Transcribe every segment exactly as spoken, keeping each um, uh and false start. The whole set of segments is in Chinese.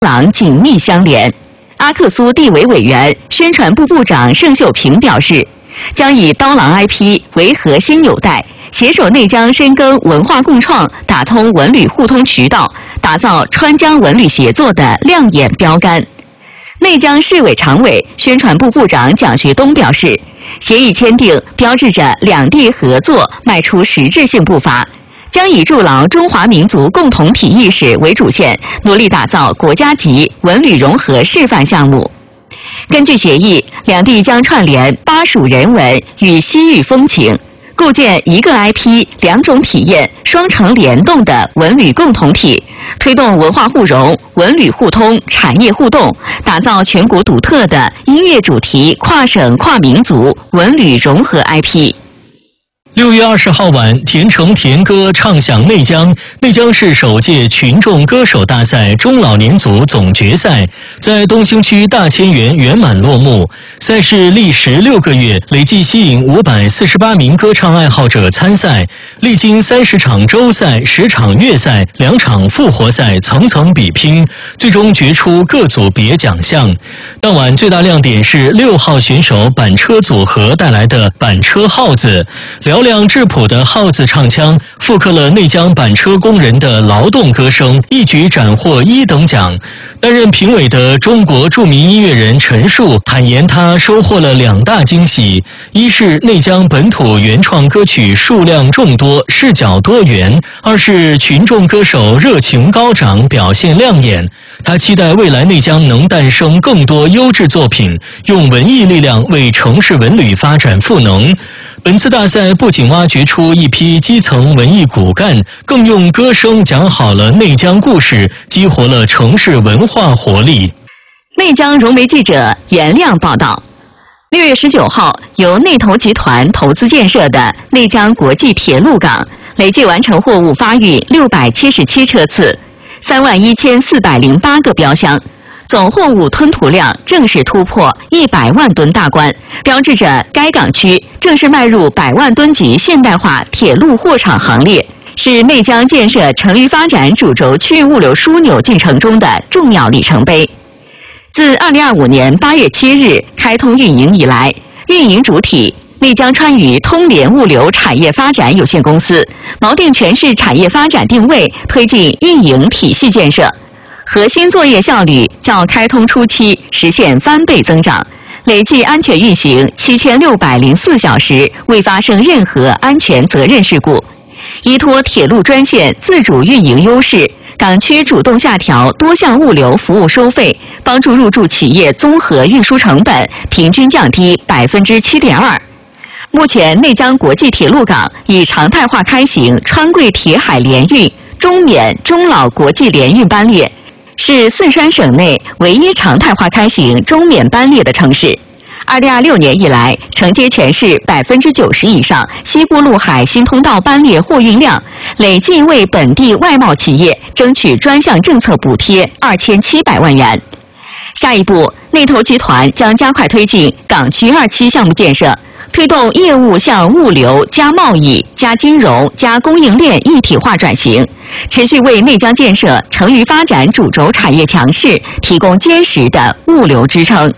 廊紧密相连。阿克苏地委委员、宣传部部长盛秀平表示，将以刀郎 I P 为核心纽带，携手内江深耕文化共创，打通文旅互通渠道，打造川江文旅协作的亮眼标杆。内江市委常委、宣传部部长蒋学东表示，协议签订标志着两地合作迈出实质性步伐，将以筑牢中华民族共同体意识为主线，努力打造国家级文旅融合示范项目。根据协议，两地将串联巴蜀人文与西域风情，构建一个 I P 两种体验双城联动的文旅共同体，推动文化互融、文旅互通、产业互动，打造全国独特的音乐主题跨省跨民族文旅融合 I P。 六月二十号晚，田城田歌唱响内江，内江市首届群众歌手大赛中老年组总决赛在东兴区大千园圆满落幕。赛事历时六个月，累计吸引五百四十八名歌唱爱好者参赛，历经三十场周赛、十场月赛、两场复活赛，层层比拼，最终决出各组别奖项。当晚最大亮点是六号选手板车组合带来的板车号子，嘹亮质朴的号子唱腔复刻了内江板车工人的劳动歌声，一举斩获一等奖。担任评委的中国著名音乐人陈数坦言，他收获了两大惊喜：一是内江本土原创歌曲数量众多，视角多元；二是群众歌手热情高涨，表现亮眼。他期待未来内江能诞生更多优质作品，用文艺力量为城市文旅发展赋能。本次大赛不仅挖掘出一批基层文艺骨干，更用歌声讲好了内江故事，激活了城市文化活力。 内江融媒记者袁亮报道，六月十九号，由内投集团投资建设的内江国际铁路港累计完成货物发运六百七十七车次，三万一千四百零八个标箱。总货物吞吐量正式突破一百万吨大关，标志着该港区正式迈入百万吨级现代化铁路货场行列，是内江建设城域发展主轴区域物流枢纽进程中的重要里程碑。自二零二五年八月七日开通运营以来，运营主体内江川渝通联物流产业发展有限公司锚定全市产业发展定位，推进运营体系建设。核心作业效率较开通初期实现翻倍增长，累计安全运行七千六百零四小时，未发生任何安全责任事故。依托铁路专线自主运营优势，港区主动下调多项物流服务收费，帮助入驻企业综合运输成本平均降低百分之七点二。目前，内江国际铁路港已常态化开行川贵铁海联运、中缅、中老国际联运班列，是四川省内唯一常态化开行中缅班列的城市。二零二六年以来，承接全市百分之九十以上西部陆海新通道班列货运量，累计为本地外贸企业争取专项政策补贴二千七百万元。下一步，内投集团将加快推进港区二期项目建设，推动业务向物流加贸易加金融加供应链一体化转型，持续为内江建设城域发展主轴产业强势提供坚实的物流支撑。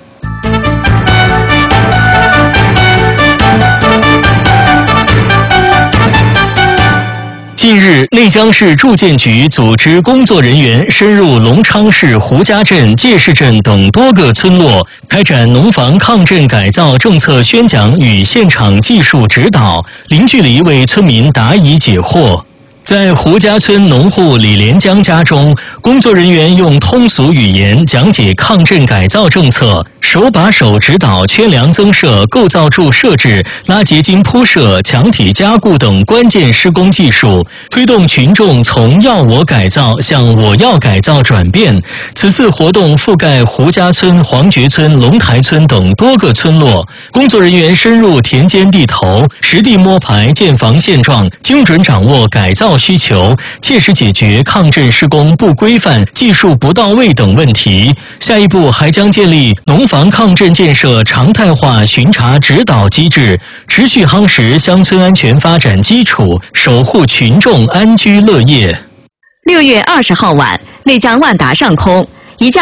近日，内江市住建局组织工作人员深入龙昌市胡家镇、界市镇等多个村落，开展农房抗震改造政策宣讲与现场技术指导，零距离为村民答疑解惑。在胡家村农户李连江家中，工作人员用通俗语言讲解抗震改造政策，手把手指导圈梁增设、构造柱设置、拉结晶铺设、墙体加固等关键施工技术，推动群众从要我改造向我要改造转变。此次活动覆盖胡家村、黄觉村、龙台村等多个村落，工作人员深入田间地头，实地摸排建房现状，精准掌握改造需求，切实解决抗震施工不规范、技术不到位等问题。下一步还将建立农房抗震建设常态化巡查指导机制，持续夯实乡村安全发展基础，守护群众安居乐业。 六月二十号晚，内江万达上空